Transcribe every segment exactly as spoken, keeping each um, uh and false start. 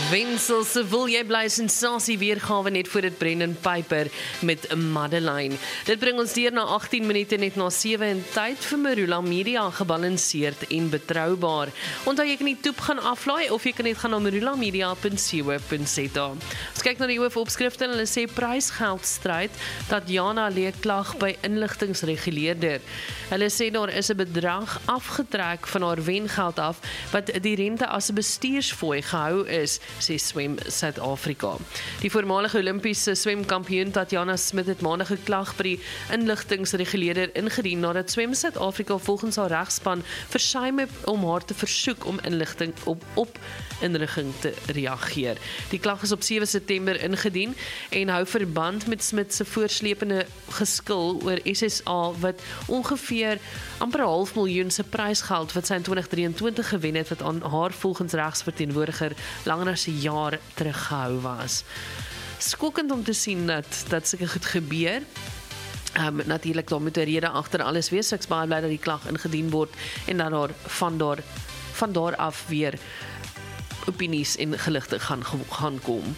Wensel se wil jy bly sensasie weergawe net voor dit Brendan Piper met Madeleine. Dit bring ons deur na agttien minute net na sewe en tyd vir Marula Media, gebalanseerd en betroubaar. Onthou jy kan die toep gaan aflaai of jy kan net gaan na marula media punt co punt za. Ons kyk na die hoofopskrifte en hulle sê prysgeldstryd dat Jana Lee klag by inligtingsreguleerder. Hulle sê daar is 'n bedrag afgetrek van haar wengeld af wat die rente as 'n bestuursfooi gehou is, sê Swem Suid-Afrika. Die voormalige Olimpiese swemkampioen Tatjana Smit het maandag 'n klag by die inligtingsreguleerder ingedien nadat Swem Suid-Afrika volgens haar regspan versuim het om haar te versoek om inligting op op inligting te reageer. Die klag is op sewe September ingedien en hou verband met Smit se voorslepende geskil oor S S A wat ongeveer amper 'n half miljoen se prysgeld wat sy in twintig drieëntwintig gewen het wat aan haar volgens regsverteenwoordiger langer as 'n jaar teruggehou was. Skokkend om te sien dat dat sulke goed gebeur. Um, Natuurlik daar moet 'n rede agter alles wees. Ek's baie bly dat die klag ingedien word en dat daar van daar van daar af weer opinies en geligte gaan gaan kom.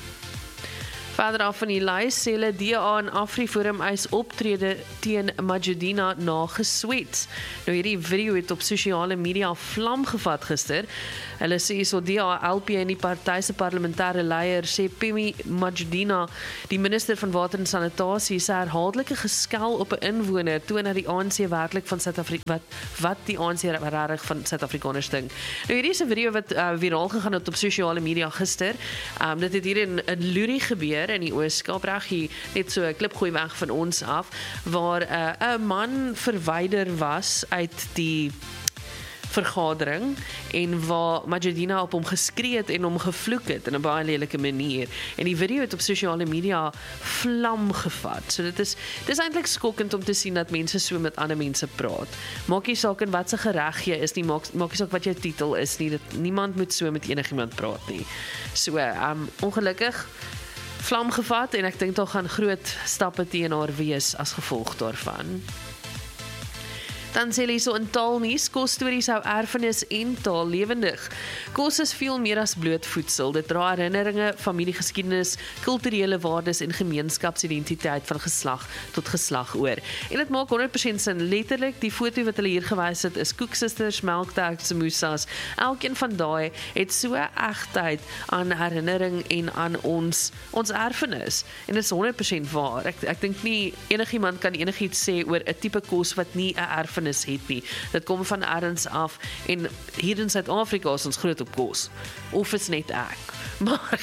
Verder af van die lys sê hulle D A en AfriForum eis optrede teen Majidina na geswet. Nou hierdie video het op sosiale media vlam gevat gister. Hulle sê so D A, L P en die party se parlementêre leier sê Pemi Majidina, die minister van water en sanitasie, se herhaaldelike geskel op 'n inwoner toon dat die A N C werklik van Suid-Afrika wat wat die A N C regtig van Suid-Afrikaners dink. Nou hierdie is 'n video wat uh, viraal gegaan het op sosiale media gister. Um, dit het hier in, in Lurie gebeur in die Oos-Kaap, reg hier net so 'n klipgooi weg van ons af, waar 'n uh, man verwyder was uit die vergadering en waar Majidina op hom geskree het en hom gevloek het in 'n baie lelike manier. En die video het op sosiale media vlam gevat. So dit is dis eintlik skokkend om te sien dat mense so met ander mense praat. Maak nie saak in wat se gereg jy is nie, maak maak nie saak wat jou titel is nie. Dit, niemand moet so met enigiemand praat nie. So um, ongelukkig vlam gevat en ek dink daar gaan groot stappe teen haar wees as gevolg daarvan. Dan sê hulle so in taalnuus, kosstories hou erfenis en taal lewendig. Kos is veel meer as bloot voedsel. Dit dra herinneringe, familiegeskiedenis, kulturele waardes en gemeenskapsidentiteit van geslag tot geslag oor. En dit maak honderd persent sin. Letterlik, die foto wat hulle hier gewys het is koeksisters, melkterts, samosas. Elkeen van daai het so egtheid aan herinnering en aan ons ons erfenis. En dit is honderd persent waar. Ek ek dink nie enigiemand kan enigiets sê oor 'n tipe kos wat nie 'n erfenis het nie. Dit kom van ergens af en hier in Suid-Afrika is ons groot op kos. Of is net ek. Maar,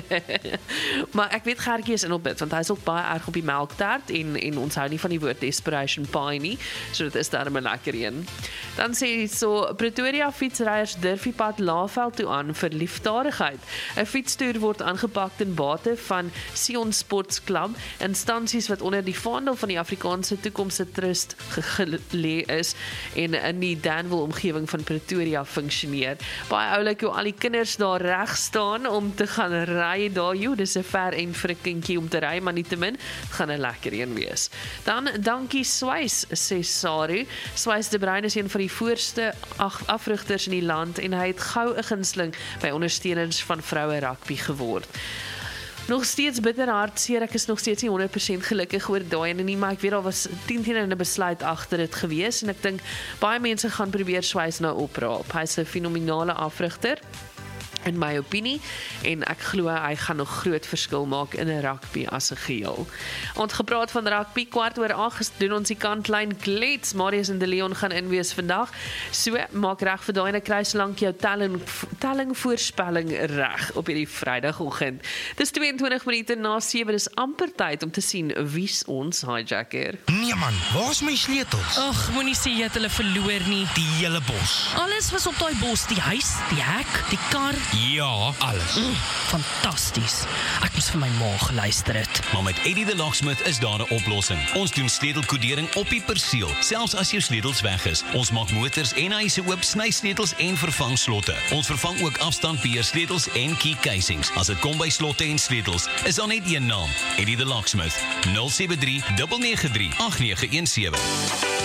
maar ek weet Gertjie is in op dit, want hy is ook baie erg op die melktert en, en ons hou nie van die woord desperation pie nie, so dit is daarom 'n lekker een. Dan sê so, Pretoria fietsryers durf die pad Laagveld toe aan vir liefdadigheid. 'n Fietstoer word aangepak ten bate van Sion Sports Club, instansies wat onder die vaandel van die Afrikaanse Toekomse Trust gelê is en in die Danville omgewing van Pretoria funksioneer. Baie oulik hoe al die kinders daar reg staan om te gaan ry daar. Jo, dis 'n ver en vir 'n kindjie om te ry, maar nietemin gaan 'n lekker een wees. Dan dankie Swys, sê Saru. Swys de Bruin is een van die voorste afrigters in die land en hy het gou 'n gunsteling by ondersteuners van vroue rugby geword. Nog steeds bitter hartseer, ek is nog steeds nie honderd persent gelukkig oor daai en nie, maar ek weet daar was tien teen in 'n besluit agter dit gewees en ek dink baie mense gaan probeer Swys nou opraap. Hy's 'n fenominale afrigter in my opinie, en ek glo hy gaan nog groot verskil maak in 'n rugby as 'n geheel. Ons gepraat van rugby, kwart oor agt doen ons die kantlyn klets. Marius en De Leon gaan inwees vandag. So, maak reg vir daai en ek kry solank jou telling, telling voorspelling reg op hierdie Vrydagoggend. Dis tweeëntwintig minute na sewe, dis amper tyd om te sien wie's ons hijacker. Nee man, waar's my sleutels? Ag, moenie sê jy het hulle verloor nie. Die hele bos. Alles was op daai bos, die huis, die hek, die kar. Ja, alles. Mm, fantasties. Ek moes vir my ma geluister het. Maar met Eddie the Locksmith is daar 'n oplossing. Ons doen sleutelkodering op die perseel, selfs as jou sleutels weg is. Ons maak motors en huise oop, sny sleutels en vervang slotte. Ons vervang ook afstandbeheer sleutels en key casings. As dit kom by slotte en sleutels, is daar net een naam, Eddie the Locksmith. nul sewe drie nege nege drie agt nege een sewe.